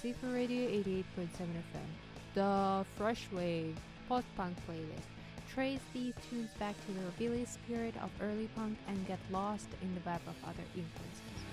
Seafood Radio 88.7 FM, the Fresh Wave post-punk playlist. Trace these tunes back to the rockabilly spirit of early punk and get lost in the web of other influences.